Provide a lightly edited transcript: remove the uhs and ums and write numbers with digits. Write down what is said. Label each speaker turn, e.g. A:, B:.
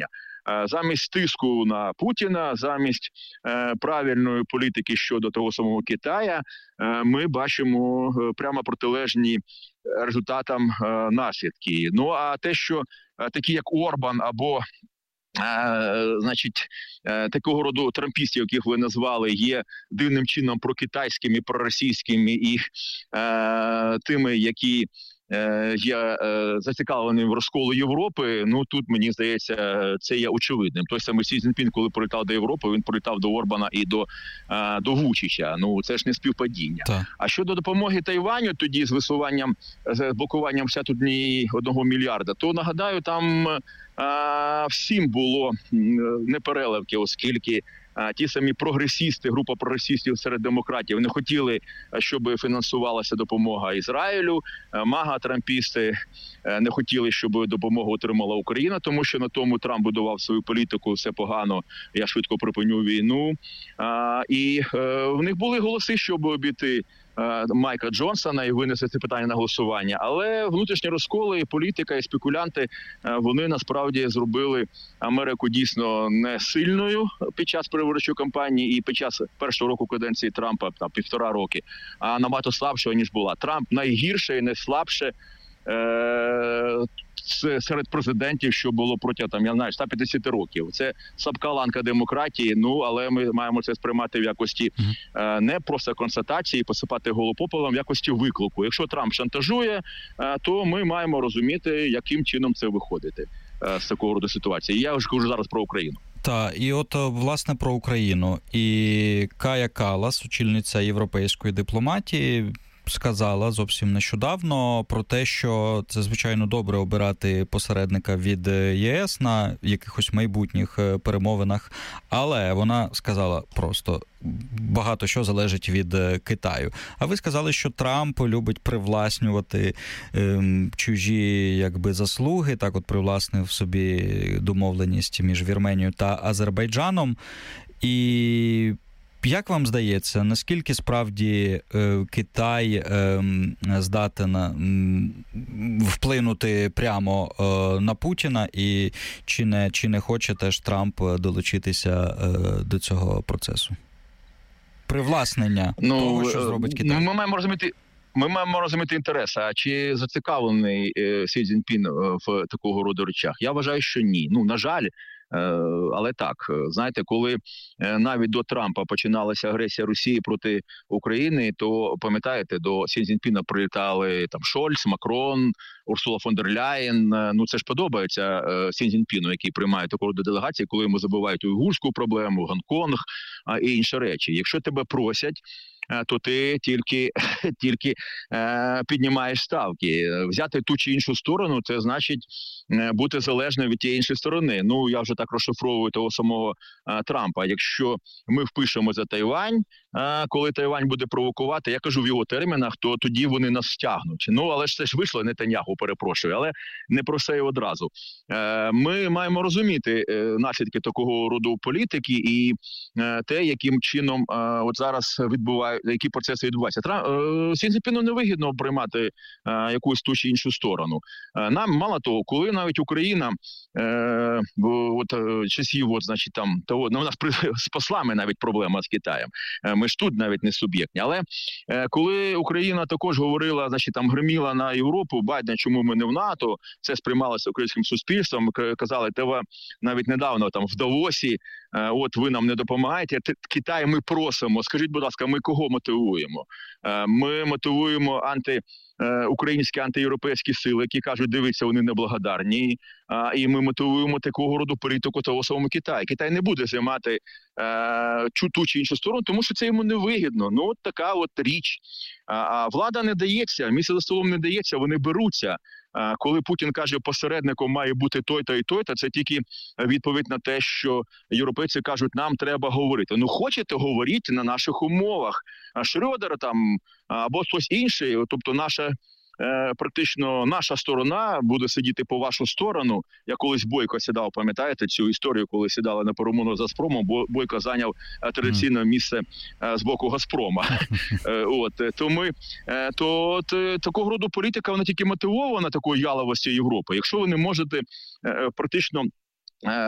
A: питання. Замість тиску на Путіна, замість правильної політики щодо того самого Китая, ми бачимо прямо протилежні результатам наслідки. Ну а те, що такі як Орбан або такого роду трампістів, яких ви назвали, є дивним чином прокитайськими, проросійськими і тими, які є зацікавленим в розколу Європи, ну тут, мені здається, це є очевидним. Той самий Сі Цзіньпін, коли прилітав до Європи, він прилітав до Орбана і до Вучича. Ну, це ж не співпадіння. Так. А щодо допомоги Тайваню тоді з висуванням, з блокуванням 61 мільярда, то, нагадаю, там всім було непереливки, оскільки ті самі прогресісти, група прогресістів серед демократів не хотіли, щоб фінансувалася допомога Ізраїлю. Мага-трампісти не хотіли, щоб допомогу отримала Україна, тому що на тому Трамп будував свою політику, все погано, я швидко припиню війну. І в них були голоси, щоб обійти Майка Джонсона і винести це питання на голосування. Але внутрішні розколи, політика і спекулянти, вони насправді зробили Америку дійсно не сильною під час передвиборчої кампанії і під час першого року каденції Трампа, там 1,5 роки, а набагато слабшою, ніж була. Трамп найгірше і найслабше серед президентів, що було протягом 150 років. Це слабка ланка демократії, але ми маємо це сприймати в якості не просто констатації, посипати голову попелом, в якості виклику. Якщо Трамп шантажує, то ми маємо розуміти, яким чином це виходити з такого роду ситуації. Я вже кажу зараз про Україну.
B: Так, і от, власне, про Україну. І Кая Каллас, очільниця європейської дипломатії, сказала зовсім нещодавно про те, що це, звичайно, добре обирати посередника від ЄС на якихось майбутніх перемовинах, але вона сказала просто, багато що залежить від Китаю. А ви сказали, що Трамп любить привласнювати чужі заслуги, так от привласнив собі домовленість між Вірменією та Азербайджаном. І як вам здається, наскільки справді Китай здатен вплинути прямо на Путіна, і чи не хоче теж Трамп долучитися до цього процесу? Привласнення того, що зробить Китай.
A: Ми маємо розуміти інтерес. А чи зацікавлений Сі Цзіньпін в такого роду речах? Я вважаю, що ні. На жаль, але так, знаєте, коли навіть до Трампа починалася агресія Росії проти України, то, пам'ятаєте, до Сі Цзіньпіна прилітали там Шольц, Макрон, Урсула фон дер Ляєн. Це ж подобається Сі Цзіньпіну, який приймає таку роду делегації, коли йому забувають уйгурську проблему, Гонконг і інші речі. Якщо тебе просять, то ти тільки піднімаєш ставки. Взяти ту чи іншу сторону – це значить бути залежним від тієї іншої сторони. Я вже так розшифровую того самого Трампа. Якщо ми впишемо за Тайвань, коли Тайвань буде провокувати, я кажу в його термінах, то тоді вони нас стягнуть. Але ж це ж вийшло, Нетаньяху, перепрошую, але не про це і одразу. Ми маємо розуміти наслідки такого роду політики і те, яким чином от зараз які процеси відбуваються. Сі Цзіньпіну невигідно приймати якусь ту чи іншу сторону. Нам, мало того, коли навіть Україна часів, у нас з послами навіть проблема з Китаєм. Ми ж тут навіть не суб'єктні. Але коли Україна також говорила, гриміла на Європу, Байден, чому ми не в НАТО, це сприймалося українським суспільством, казали, ви навіть недавно в Давосі, от ви нам не допомагаєте, Китай ми просимо. Скажіть, будь ласка, ми кого мотивуємо? Ми мотивуємо українські антиєвропейські сили, які кажуть, дивіться, вони неблагодарні. І ми мотивуємо такого роду політику того самого Китаю. Китай не буде займати ту чи іншу сторону, тому що це йому не вигідно. От така от річ. А влада не дається, місце за столом не дається, вони беруться. Коли Путін каже, посередником має бути той-то і той-то, це тільки відповідь на те, що європейці кажуть, нам треба говорити. Хочете, говоріть на наших умовах. Шрёдер або хтось інший, тобто практично наша сторона буде сидіти по вашу сторону. Я колись Бойко сідав, пам'ятаєте цю історію, коли сідали на перемовину з Газпромом, Бойко зайняв традиційне місце з боку Газпрома. Такого роду політика, вона тільки мотивована такою яловостю Європи. Якщо ви не можете практично